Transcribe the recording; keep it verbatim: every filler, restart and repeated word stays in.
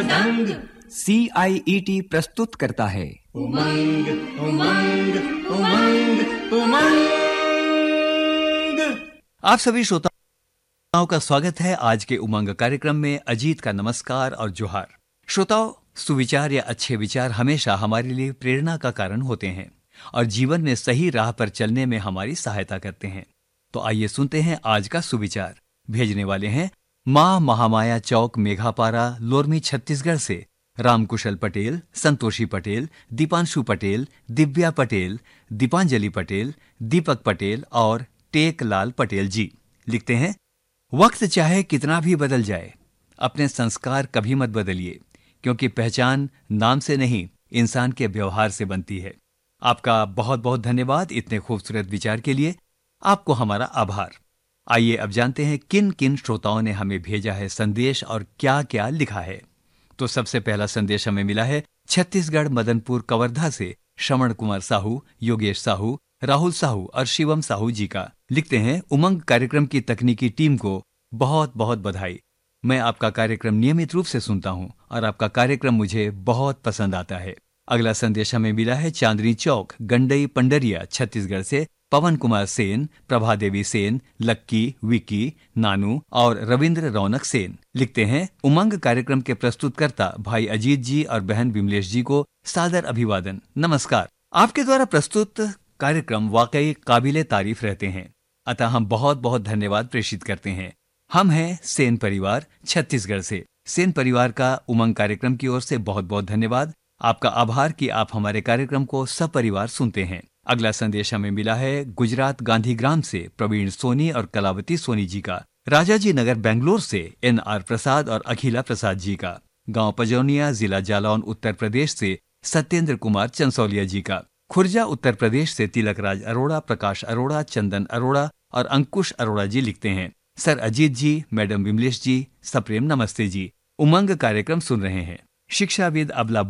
मृदंग। सी आई E T प्रस्तुत करता है उमंग उमंग उमंग उमंग। आप सभी श्रोताओं का स्वागत है आज के उमंग कार्यक्रम में। अजीत का नमस्कार और जोहार। श्रोताओं, सुविचार या अच्छे विचार हमेशा हमारे लिए प्रेरणा का कारण होते हैं और जीवन में सही राह पर चलने में हमारी सहायता करते हैं। तो आइए सुनते हैं आज का सुविचार। भेजने वाले हैं माँ महामाया चौक, मेघापारा, लोरमी, छत्तीसगढ़ से रामकुशल पटेल, संतोषी पटेल, दीपांशु पटेल, दिव्या पटेल, दीपांजलि पटेल, दीपक पटेल और टेकलाल पटेल जी। लिखते हैं, वक्त चाहे कितना भी बदल जाए, अपने संस्कार कभी मत बदलिए, क्योंकि पहचान नाम से नहीं, इंसान के व्यवहार से बनती है। आपका बहुत बहुत धन्यवाद इतने खूबसूरत विचार के लिए। आपको हमारा आभार। आइए अब जानते हैं किन किन श्रोताओं ने हमें भेजा है संदेश और क्या क्या लिखा है। तो सबसे पहला संदेश हमें मिला है छत्तीसगढ़ मदनपुर कवर्धा से श्रवण कुमार साहू, योगेश साहू, राहुल साहू और शिवम साहू जी का। लिखते हैं, उमंग कार्यक्रम की तकनीकी टीम को बहुत बहुत बधाई। मैं आपका कार्यक्रम नियमित रूप से सुनता हूं और आपका कार्यक्रम मुझे बहुत पसंद आता है। अगला संदेश हमें मिला है चांदनी चौक, गंडई, पंडरिया, छत्तीसगढ़ से पवन कुमार सेन, प्रभा देवी सेन, लक्की, विकी, नानू और रविंद्र रौनक सेन। लिखते हैं, उमंग कार्यक्रम के प्रस्तुतकर्ता भाई अजीत जी और बहन विमलेश जी को सादर अभिवादन, नमस्कार। आपके द्वारा प्रस्तुत कार्यक्रम वाकई काबिले तारीफ रहते हैं, अतः हम बहुत बहुत धन्यवाद प्रेषित करते हैं। हम हैं सेन परिवार, छत्तीसगढ़ से। सेन परिवार का उमंग कार्यक्रम की ओर से बहुत बहुत धन्यवाद। आपका आभार कि आप हमारे कार्यक्रम को सपरिवार सुनते हैं। अगला संदेश हमें मिला है गुजरात गांधीग्राम से प्रवीण सोनी और कलावती सोनी जी का। राजाजी नगर बेंगलोर से एन आर प्रसाद और अखिला प्रसाद जी का। गांव पजौनिया, जिला जालौन, उत्तर प्रदेश से सत्येंद्र कुमार चंसौलिया जी का। खुर्जा उत्तर प्रदेश से तिलक राज अरोड़ा, प्रकाश अरोड़ा, चंदन अरोड़ा और अंकुश अरोड़ा जी लिखते हैं, सर अजीत जी, मैडम विमलेश जी, सप्रेम नमस्ते जी। उमंग कार्यक्रम सुन रहे हैं। शिक्षाविद अबला